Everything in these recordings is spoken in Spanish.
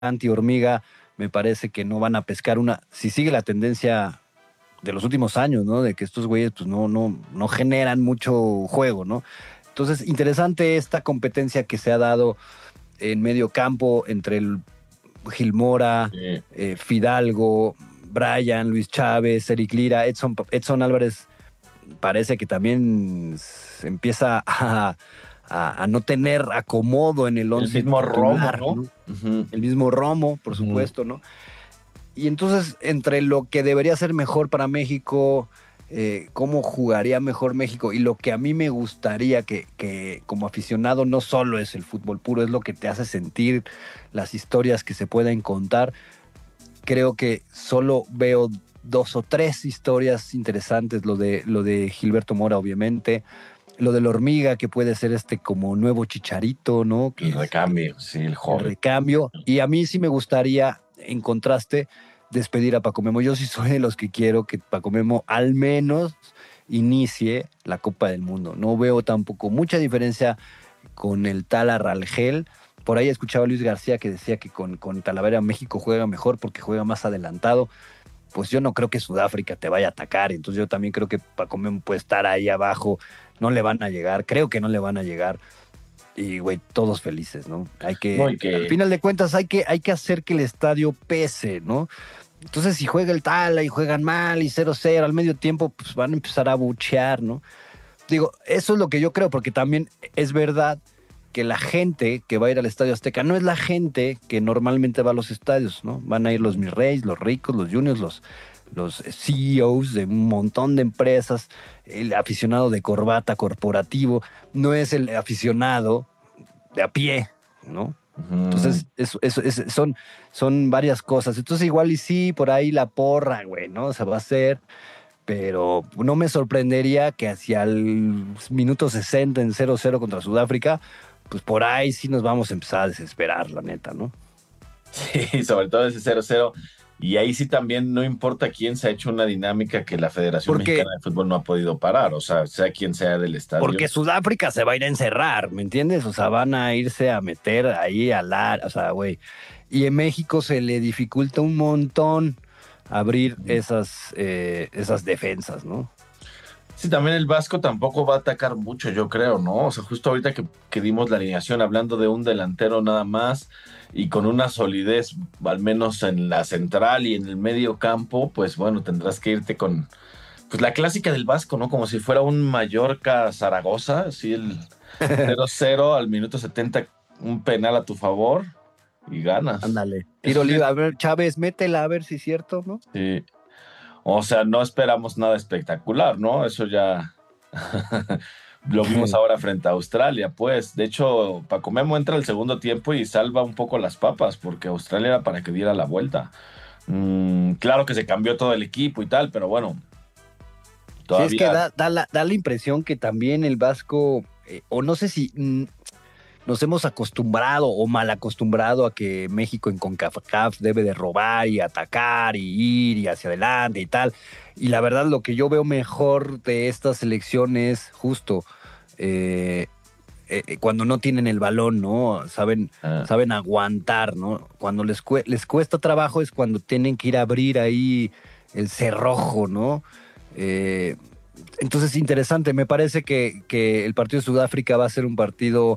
anti-hormiga, me parece que no van a pescar una. Si sigue la tendencia de los últimos años, ¿no? De que estos güeyes pues no generan mucho juego, ¿no? Entonces, interesante esta competencia que se ha dado en medio campo entre el Gilmora, Sí. Fidalgo, Brian, Luis Chávez, Eric Lira, Edson Álvarez parece que también se empieza a no tener acomodo en el El once mismo Romo, titular, ¿no? ¿no? Ujú, El mismo Romo, por ujú. supuesto, ¿no? Y entonces, entre lo que debería ser mejor para México, cómo jugaría mejor México y lo que a mí me gustaría que como aficionado no solo es el fútbol puro, es lo que te hace sentir, las historias que se pueden contar. Creo que solo veo dos o tres historias interesantes, lo de Gilberto Mora, obviamente, lo de la hormiga, que puede ser como nuevo Chicharito, ¿no? El Que es recambio, sí, el el joven. recambio. Y a mí sí me gustaría, en contraste, despedir a Paco Memo. Yo sí soy de los que quiero que Paco Memo al menos inicie la Copa del Mundo. No veo tampoco mucha diferencia con el tal Arrangel. Por ahí escuchaba a Luis García que decía que con Talavera México juega mejor porque juega más adelantado. Pues yo no creo que Sudáfrica te vaya a atacar. Entonces yo también creo que Paco Memo puede estar ahí abajo. No le van a llegar. Creo que no le van a llegar. Y, güey, todos felices, ¿no? No, y Al que final de cuentas, hay que hacer que el estadio pese, ¿no? Entonces, si juega el Tala y juegan mal y 0-0 al medio tiempo, pues van a empezar a buchear, ¿no? Digo, eso es lo que yo creo, porque también es verdad que la gente que va a ir al Estadio Azteca no es la gente que normalmente va a los estadios, ¿no? Van a ir los mis reyes, los ricos, los juniors, los CEOs de un montón de empresas, el aficionado de corbata corporativo, no es el aficionado de a pie, ¿no? ujú. Entonces, son varias cosas. Entonces, igual y sí, por ahí la porra, güey, ¿no? O sea, va a ser, pero no me sorprendería que hacia el minuto 60 en 0-0 contra Sudáfrica, pues por ahí sí nos vamos a empezar a desesperar, la neta, ¿no? Sí, sobre todo ese 0-0. Y ahí sí también no importa quién se ha hecho una dinámica que la Federación Porque, Mexicana de Fútbol no ha podido parar, o sea quien sea del estadio. porque Sudáfrica se va a ir a encerrar, ¿me entiendes? O sea, van a irse a meter ahí o sea, güey. Y en México se le dificulta un montón abrir esas defensas, ¿no? Sí, también el Vasco tampoco va a atacar mucho, yo creo, ¿no? O sea, justo ahorita que dimos la alineación hablando de un delantero nada más y con una solidez, al menos en la central y en el medio campo, pues bueno, tendrás que irte con, pues la clásica del Vasco, ¿no? Como si fuera un Mallorca-Zaragoza, así el 0-0 al minuto 70, un penal a tu favor y ganas. Ándale. Eso Tiro sí, libre. A ver, Chávez, métela a ver si es cierto, ¿no? sí. O sea, no esperamos nada espectacular, ¿no? Eso ya lo vimos ahora frente a Australia, pues. De hecho, Paco Memo entra al segundo tiempo y salva un poco las papas, porque Australia era para que diera la vuelta. Claro que se cambió todo el equipo y tal, pero bueno, Sí, es que todavía. da la impresión que también el Vasco, o no sé si nos hemos acostumbrado o mal acostumbrado a que México en CONCACAF debe de robar y atacar y ir y hacia adelante y tal. Y la verdad, lo que yo veo mejor de estas selecciones, justo eh, cuando no tienen el balón, ¿no? Saben, ah, saben aguantar, ¿no? Cuando les cuesta trabajo es cuando tienen que ir a abrir ahí el cerrojo, ¿no? Eh, entonces, interesante. Me parece que el partido de Sudáfrica va a ser un partido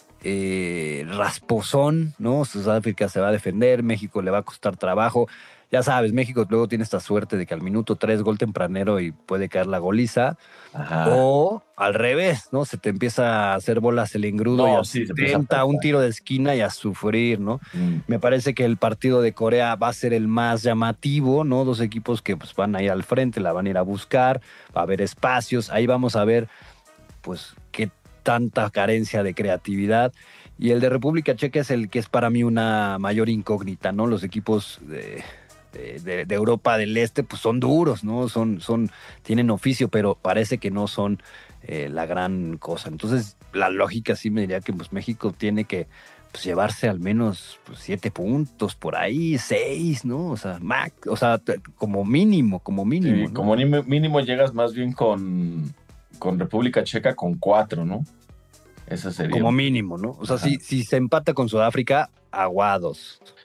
rasposón, ¿no? Sudáfrica se va a defender, México le va a costar trabajo. Ya sabes, México luego tiene esta suerte de que al minuto 3 gol tempranero y puede caer la goliza. ajá. O al revés, ¿no? Se te empieza a hacer bolas el engrudo y No, sí, se empieza a atenta un apretar. tiro de esquina y a sufrir, ¿no? Mm. Me parece que el partido de Corea va a ser el más llamativo, ¿no? Dos equipos que pues, van a ir al frente, la van a ir a buscar, va a haber espacios, ahí vamos a ver, pues, qué tanta carencia de creatividad. Y el de República Checa es el que es para mí una mayor incógnita, ¿no? Los equipos de Europa del Este, pues son duros, ¿no? Tienen oficio, pero parece que no son la gran cosa. Entonces, la lógica sí me diría que pues, México tiene que pues, llevarse al menos pues, 7 puntos por ahí, 6, ¿no? O sea, como mínimo, Sí, ¿no? como mínimo llegas más bien con República Checa con 4, ¿no? Esa sería Como un. mínimo, ¿no? O sea, Ajá. si se empata con Sudáfrica, aguados.